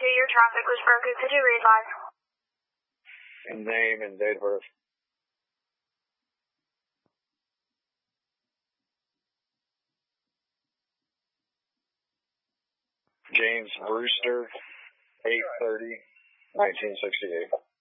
your traffic was broken. Could you readvise? Name and date of birth. James Brewster, 8/30/1968.